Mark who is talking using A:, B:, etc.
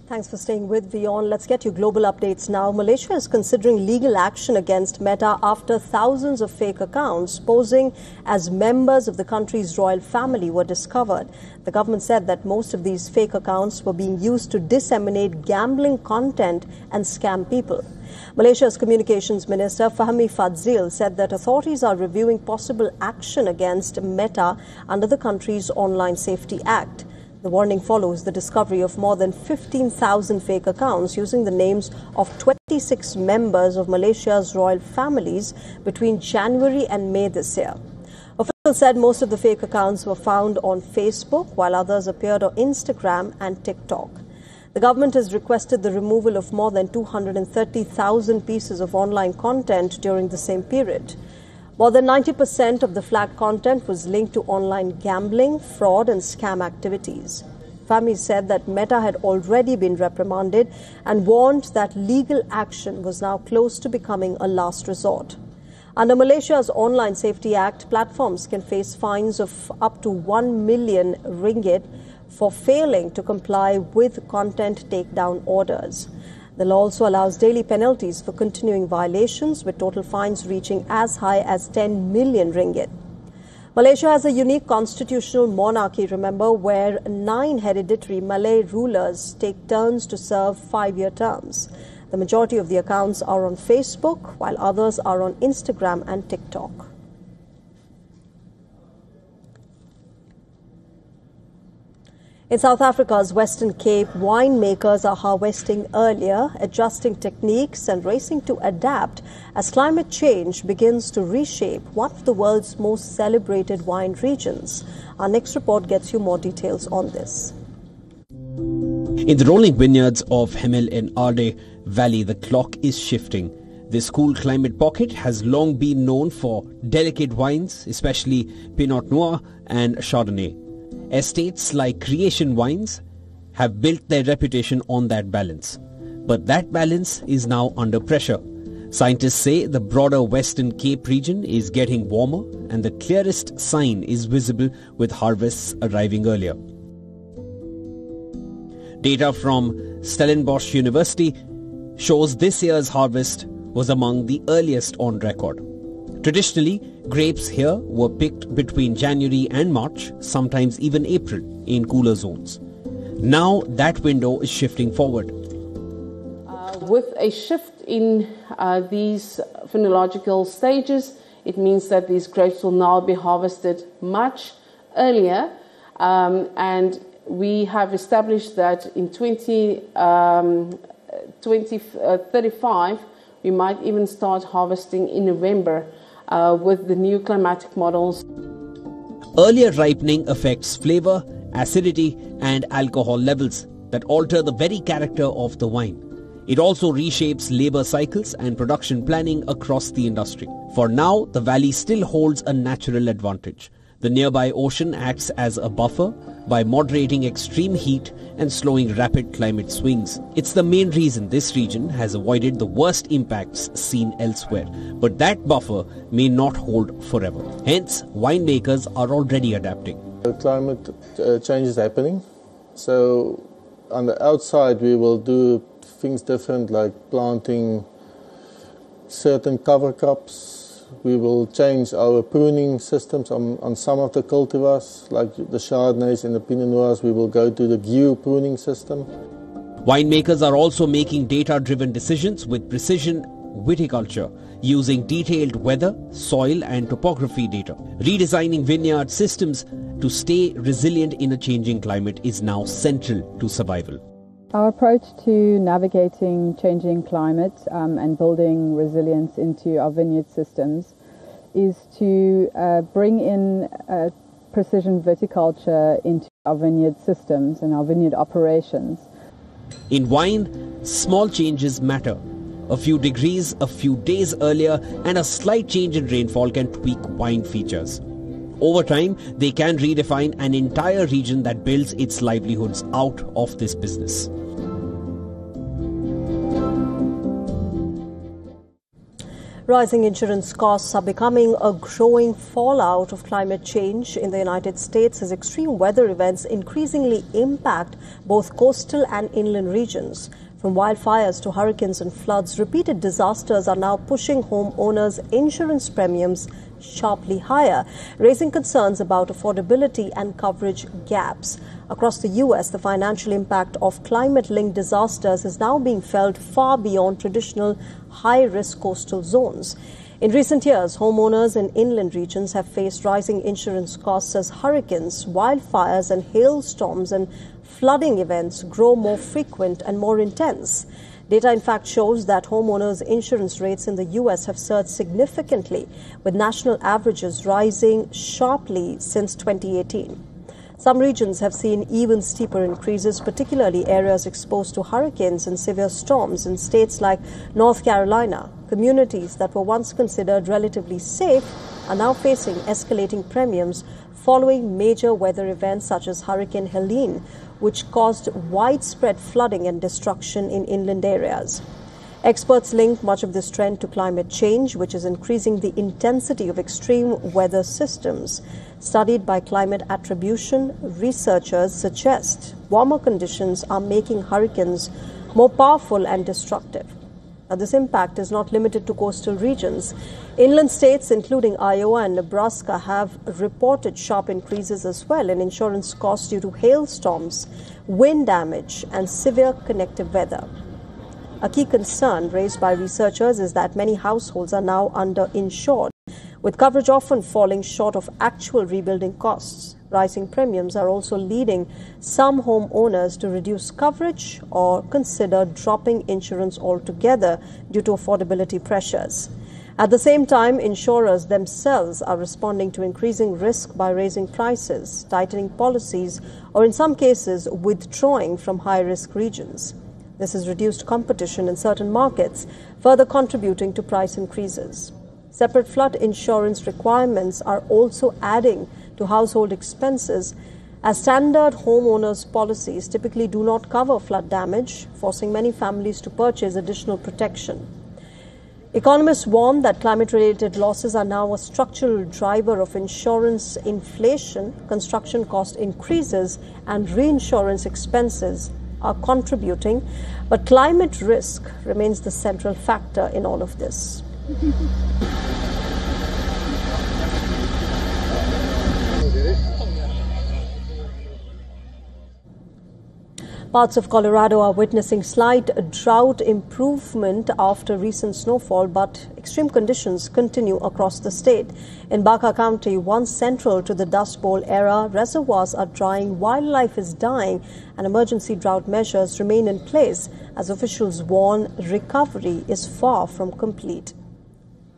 A: Thanks for staying with WION. Let's get you global updates now. Malaysia is considering legal action against Meta after thousands of fake accounts posing as members of the country's royal family were discovered. The government said that most of these fake accounts were being used to disseminate gambling content and scam people. Malaysia's Communications Minister Fahmi Fadzil said that authorities are reviewing possible action against Meta under the country's Online Safety Act. The warning follows the discovery of more than 15,000 fake accounts using the names of 26 members of Malaysia's royal families between January and May this year. Officials said most of the fake accounts were found on Facebook, while others appeared on Instagram and TikTok. The government has requested the removal of more than 230,000 pieces of online content during the same period. More than 90% of the flagged content was linked to online gambling, fraud and scam activities. Fahmi said that Meta had already been reprimanded and warned that legal action was now close to becoming a last resort. Under Malaysia's Online Safety Act, platforms can face fines of up to 1 million ringgit for failing to comply with content takedown orders. The law also allows daily penalties for continuing violations, with total fines reaching as high as 10 million ringgit. Malaysia has a unique constitutional monarchy, remember, where 9 hereditary Malay rulers take turns to serve 5-year terms. The majority of the accounts are on Facebook, while others are on Instagram and TikTok. In South Africa's Western Cape, winemakers are harvesting earlier, adjusting techniques and racing to adapt as climate change begins to reshape one of the world's most celebrated wine regions. Our next report gets you more details on this.
B: In the rolling vineyards of Hemel and Ardey Valley, the clock is shifting. This cool climate pocket has long been known for delicate wines, especially Pinot Noir and Chardonnay. Estates like Creation Wines have built their reputation on that balance. But that balance is now under pressure. Scientists say the broader Western Cape region is getting warmer, and the clearest sign is visible with harvests arriving earlier. Data from Stellenbosch University shows this year's harvest was among the earliest on record. Traditionally, grapes here were picked between January and March, sometimes even April, in cooler zones. Now that window is shifting forward.
C: With a shift in these phenological stages, it means that these grapes will now be harvested much earlier, and we have established that in 2035 we might even start harvesting in November with the new climatic models.
B: Earlier ripening affects flavor, acidity and alcohol levels that alter the very character of the wine. It also reshapes labor cycles and production planning across the industry. For now, the valley still holds a natural advantage. The nearby ocean acts as a buffer by moderating extreme heat and slowing rapid climate swings. It's the main reason this region has avoided the worst impacts seen elsewhere. But that buffer may not hold forever. Hence, winemakers are already adapting.
D: The climate change is happening. So on the outside we will do things different, like planting certain cover crops. We will change our pruning systems on some of the cultivars, like the Chardonnays and the Pinot Noirs. We will go to the GEO pruning system.
B: Winemakers are also making data-driven decisions with precision viticulture, using detailed weather, soil and topography data. Redesigning vineyard systems to stay resilient in a changing climate is now central to survival.
E: Our approach to navigating changing climate and building resilience into our vineyard systems is to bring in precision viticulture into our vineyard systems and our vineyard operations.
B: In wine, small changes matter. A few degrees, a few days earlier, and a slight change in rainfall can tweak wine features. Over time, they can redefine an entire region that builds its livelihoods out of this business.
A: Rising insurance costs are becoming a growing fallout of climate change in the United States as extreme weather events increasingly impact both coastal and inland regions. From wildfires to hurricanes and floods, repeated disasters are now pushing homeowners' insurance premiums sharply higher, raising concerns about affordability and coverage gaps. Across the U.S., the financial impact of climate-linked disasters is now being felt far beyond traditional high-risk coastal zones. In recent years, homeowners in inland regions have faced rising insurance costs as hurricanes, wildfires and hailstorms and flooding events grow more frequent and more intense. Data, in fact, shows that homeowners' insurance rates in the U.S. have surged significantly, with national averages rising sharply since 2018. Some regions have seen even steeper increases, particularly areas exposed to hurricanes and severe storms in states like North Carolina. Communities that were once considered relatively safe are now facing escalating premiums following major weather events such as Hurricane Helene, which caused widespread flooding and destruction in inland areas. Experts link much of this trend to climate change, which is increasing the intensity of extreme weather systems. Studied by climate attribution, researchers suggest warmer conditions are making hurricanes more powerful and destructive. Now, this impact is not limited to coastal regions. Inland states, including Iowa and Nebraska, have reported sharp increases as well in insurance costs due to hailstorms, wind damage, and severe convective weather. A key concern raised by researchers is that many households are now underinsured, with coverage often falling short of actual rebuilding costs. Rising premiums are also leading some homeowners to reduce coverage or consider dropping insurance altogether due to affordability pressures. At the same time, insurers themselves are responding to increasing risk by raising prices, tightening policies, or in some cases, withdrawing from high-risk regions. This has reduced competition in certain markets, further contributing to price increases. Separate flood insurance requirements are also adding to household expenses, as standard homeowners' policies typically do not cover flood damage, forcing many families to purchase additional protection. Economists warn that climate-related losses are now a structural driver of insurance inflation, construction cost increases, and reinsurance expenses are contributing, but climate risk remains the central factor in all of this. Parts of Colorado are witnessing slight drought improvement after recent snowfall, but extreme conditions continue across the state. In Baca County, once central to the Dust Bowl era, reservoirs are drying, wildlife is dying, and emergency drought measures remain in place as officials warn recovery is far from complete.